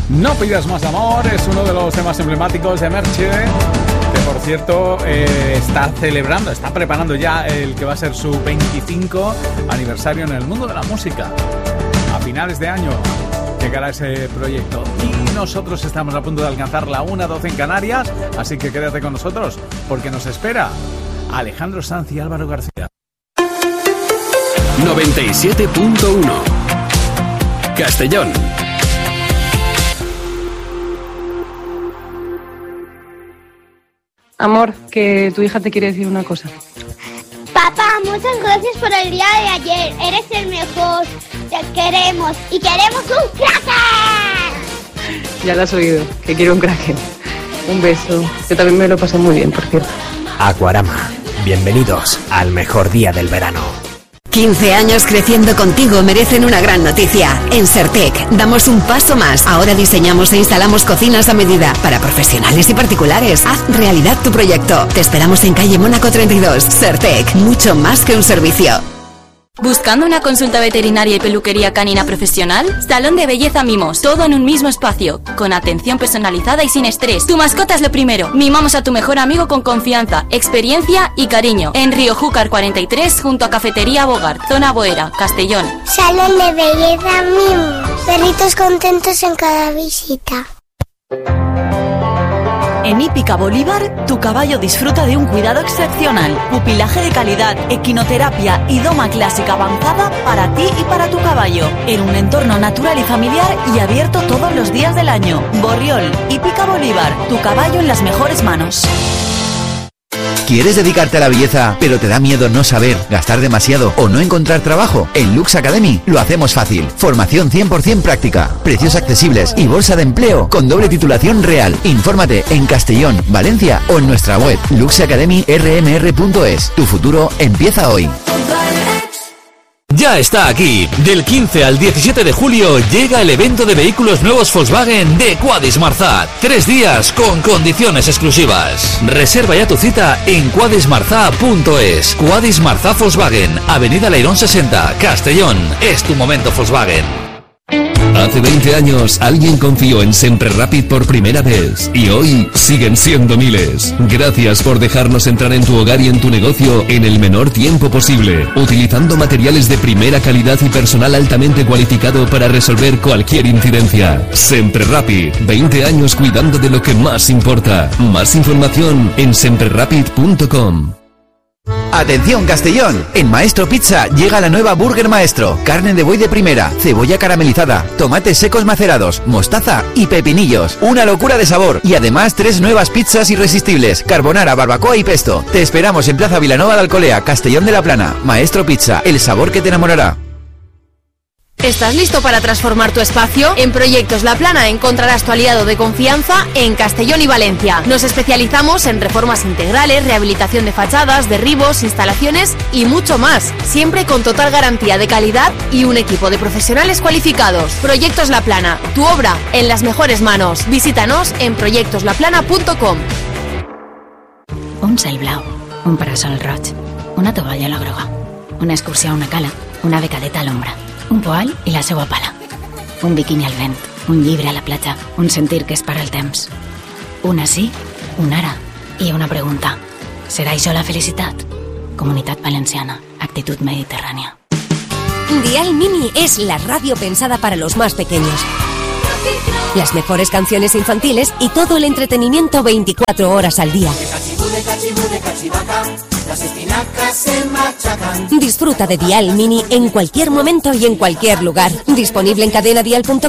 No pidas más amor es uno de los temas emblemáticos de Merche, que por cierto está preparando ya el que va a ser su 25 aniversario en el mundo de la música. A finales de año llegará ese proyecto y nosotros estamos a punto de alcanzar la 1:12 en Canarias, así que quédate con nosotros porque nos espera Alejandro Sanz y Álvaro García. 97.1 Castellón. Amor, que tu hija te quiere decir una cosa. Papá, muchas gracias por el día de ayer. Eres el mejor. Te queremos y queremos un Kraken. Ya lo has oído, que quiero un Kraken. Un beso. Yo también me lo paso muy bien, por cierto. Aquarama, bienvenidos al mejor día del verano. 15 años creciendo contigo merecen una gran noticia. En Sertec damos un paso más. Ahora diseñamos e instalamos cocinas a medida para profesionales y particulares. Haz realidad tu proyecto. Te esperamos en calle Mónaco 32. Sertec, mucho más que un servicio. ¿Buscando una consulta veterinaria y peluquería canina profesional? Salón de Belleza Mimos, todo en un mismo espacio, con atención personalizada y sin estrés. Tu mascota es lo primero. Mimamos a tu mejor amigo con confianza, experiencia y cariño. En Río Júcar 43, junto a Cafetería Bogart, zona Boera, Castellón. Salón de Belleza Mimos. Perritos contentos en cada visita. En Hípica Bolívar, tu caballo disfruta de un cuidado excepcional, pupilaje de calidad, equinoterapia y doma clásica avanzada para ti y para tu caballo, en un entorno natural y familiar y abierto todos los días del año. Borriol, Hípica Bolívar, tu caballo en las mejores manos. ¿Quieres dedicarte a la belleza, pero te da miedo no saber, gastar demasiado o no encontrar trabajo? En Lux Academy lo hacemos fácil. Formación 100% práctica, precios accesibles y bolsa de empleo con doble titulación real. Infórmate en Castellón, Valencia o en nuestra web luxacademyrmr.es. Tu futuro empieza hoy. Ya está aquí. Del 15 al 17 de julio llega el evento de vehículos nuevos Volkswagen de Quadis Marzà. 3 días con condiciones exclusivas. Reserva ya tu cita en quadismarzà.es. Quadis Marzà Volkswagen, Avenida Leirón 60, Castellón. Es tu momento Volkswagen. Hace 20 años alguien confió en Sempre Rapid por primera vez y hoy siguen siendo miles. Gracias por dejarnos entrar en tu hogar y en tu negocio en el menor tiempo posible, utilizando materiales de primera calidad y personal altamente cualificado para resolver cualquier incidencia. Sempre Rapid, 20 años cuidando de lo que más importa. Más información en semprerapid.com. Atención Castellón, en Maestro Pizza llega la nueva Burger Maestro, carne de buey de primera, cebolla caramelizada, tomates secos macerados, mostaza y pepinillos, una locura de sabor y además 3 nuevas pizzas irresistibles, carbonara, barbacoa y pesto. Te esperamos en Plaza Vilanova de Alcolea, Castellón de la Plana. Maestro Pizza, el sabor que te enamorará. ¿Estás listo para transformar tu espacio? En Proyectos La Plana encontrarás tu aliado de confianza en Castellón y Valencia. Nos especializamos en reformas integrales, rehabilitación de fachadas, derribos, instalaciones y mucho más. Siempre con total garantía de calidad y un equipo de profesionales cualificados. Proyectos La Plana, tu obra en las mejores manos. Visítanos en proyectoslaplana.com. Un cel blau, un parasol roig, una tovalla a la groga, una excursió a una cala, una becadeta a l'ombra, un poal i la seua pala, un biquini al vent, un llibre a la platja, un sentir que es para el temps, una sí, una ara i una pregunta. ¿Serà això la felicitat? Comunitat Valenciana, actitud mediterránea. Dial Mini es la radio pensada para los más pequeños. Las mejores canciones infantiles y todo el entretenimiento 24 horas al día. Disfruta de Dial Mini en cualquier momento y en cualquier lugar. Disponible en cadenadial.com